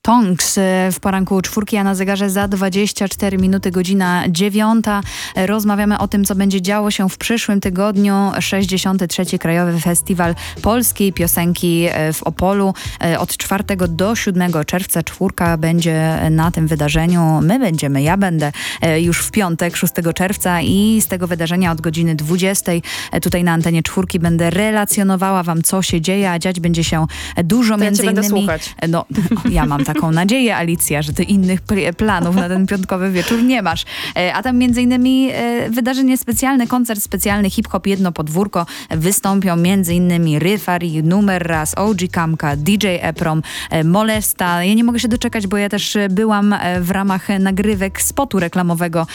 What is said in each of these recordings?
Tonks w poranku czwórki, a na zegarze za 24 minuty, godzina 9. Rozmawiamy o tym, co będzie działo się w przyszłym tygodniu. 63. Krajowy Festiwal Polskiej Piosenki w Opolu. Od 4 do 7 czerwca czwórka będzie na tym wydarzeniu. Ja będę już w piątek, 6 czerwca i z tego wydarzenia od godziny 20 tutaj na antenie czwórki będę relacjonowała wam, co się dzieje, a dziać będzie się dużo. To między ja cię innymi, będę słuchać. no, ja mam taką nadzieję, Alicja, że ty innych planów na ten piątkowy wieczór nie masz. A tam między innymi wydarzenie specjalne, koncert specjalny hip-hop Jedno Podwórko. Wystąpią między innymi Ryfari, Numer Raz, OG Kamka, DJ Eprom, Molesta. Ja nie mogę się doczekać, bo ja też byłam w ramach nagrywek spotu reklamowego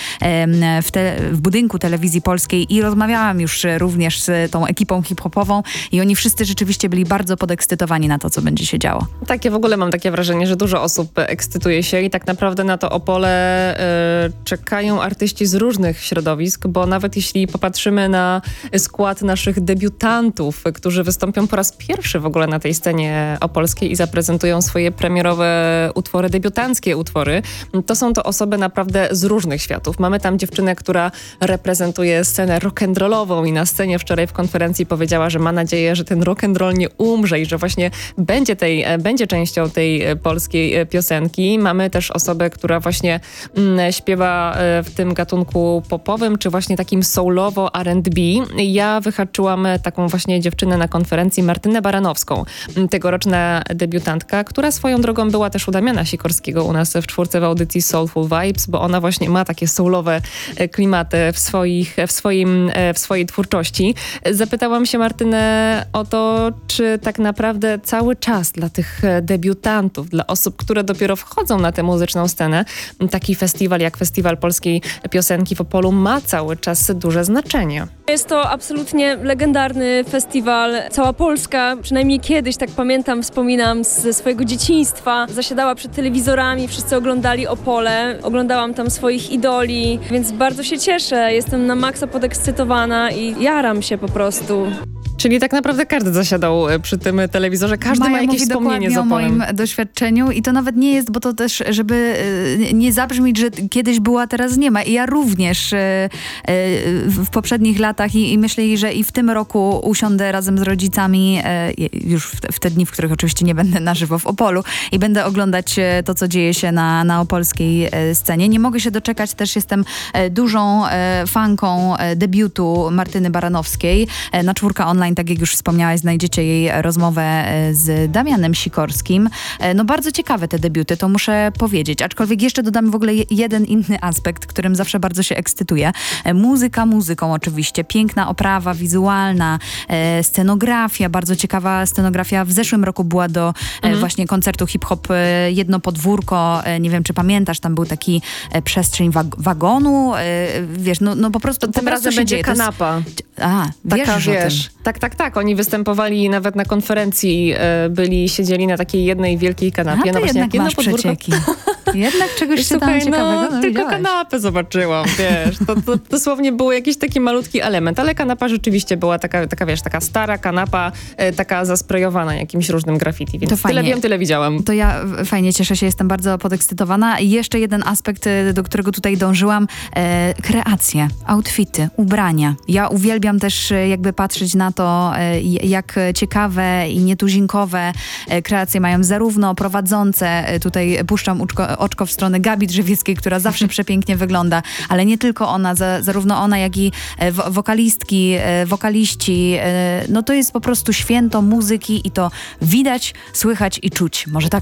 w budynku Telewizji Polskiej i rozmawiałam już również z tą ekipą hip-hopową i oni wszyscy rzeczywiście byli bardzo podekscytowani na to, co będzie się działo. Tak, ja w ogóle mam takie wrażenie, że dużo osób ekscytuje się i tak naprawdę na to Opole czekają artyści z różnych środowisk, bo nawet jeśli popatrzymy na skład naszych debiutantów, którzy wystąpią po raz pierwszy w ogóle na tej scenie opolskiej i zaprezentują swoje premierowe utwory, debiutanckie utwory, to są to osoby naprawdę z różnych światów. Mamy tam dziewczynę, która reprezentuje scenę rock'n'rollową i na scenie wczoraj w konferencji powiedziała, że ma nadzieję, że ten rock'n'roll nie umrze i że właśnie będzie częścią tej polskiej piosenki. Mamy też osobę, która właśnie śpiewa w tym gatunku popowym, czy właśnie takim soulowo R&B. Ja wyhaczyłam taką właśnie dziewczynę na konferencji, Martynę Baranowską, tegoroczna debiutantka, która swoją drogą była też u Damiana Sikorskiego u nas w czwórce w audycji Soulful Vibes, bo ona właśnie ma takie soulowe klimaty w swojej twórczości. Zapytałam się Martynę o to, czy tak naprawdę cały czas dla tych debiutantów, dla osób, które dopiero wchodzą na tę muzyczną scenę, taki festiwal jak Festiwal Polskiej Piosenki w Opolu ma cały czas duże znaczenie. Jest to absolutnie legendarny festiwal. Cała Polska, przynajmniej kiedyś, tak pamiętam, wspominam ze swojego dzieciństwa, zasiadała przed telewizorami, wszyscy oglądali Opole, oglądałam tam swoich idoli, więc bardzo się cieszę, jestem na maksa podekscytowana i jaram się po prostu. Czyli tak naprawdę każdy zasiadał przy tym telewizorze, każdy ma jakieś wspomnienie z Opolem. O moim doświadczeniu i to nawet nie jest, bo to też, żeby nie zabrzmieć, że kiedyś była, teraz nie ma. I ja również w poprzednich latach i myślę, że i w tym roku usiądę razem z rodzicami, już w te dni, w których oczywiście nie będę na żywo w Opolu i będę oglądać to, co dzieje się na opolskiej scenie. Nie mogę się doczekać, też jestem dużą fanką debiutu Martyny Baranowskiej. Na czwórka online, tak jak już wspomniałaś, znajdziecie jej rozmowę z Damianem Sikorskim. No bardzo ciekawe te debiuty, to muszę powiedzieć. Aczkolwiek jeszcze dodam w ogóle jeden inny aspekt, którym zawsze bardzo się ekscytuję. Muzyka muzyką oczywiście. Piękna oprawa wizualna, scenografia, bardzo ciekawa scenografia. W zeszłym roku była do właśnie koncertu hip-hop Jedno Podwórko. Nie wiem, czy pamiętasz, tam był taki przestrzeń wagonu. Wiesz, no po prostu tym razem będzie dzieje. kanapa. Wiesz. Tak. Oni występowali nawet na konferencji, siedzieli na takiej jednej wielkiej kanapie. To no właśnie, jednak masz przecieki. Jednak czegoś się tam ciekawego tylko kanapę zobaczyłam, wiesz. To dosłownie był jakiś taki malutki element, ale kanapa rzeczywiście była taka, wiesz, taka stara kanapa, taka zasprejowana jakimś różnym graffiti, więc to tyle wiem, tyle widziałam. To ja fajnie cieszę się, jestem bardzo podekscytowana. I jeszcze jeden aspekt, do którego tutaj dążyłam, kreacje, outfity, ubrania. Ja uwielbiam też jakby patrzeć na to, jak ciekawe i nietuzinkowe kreacje mają zarówno prowadzące, tutaj puszczam oczko w stronę Gabi Drzewieckiej, która zawsze przepięknie wygląda, ale nie tylko ona, zarówno ona, jak i wokalistki, wokaliści. No to jest po prostu święto muzyki i to widać, słychać i czuć. Może tak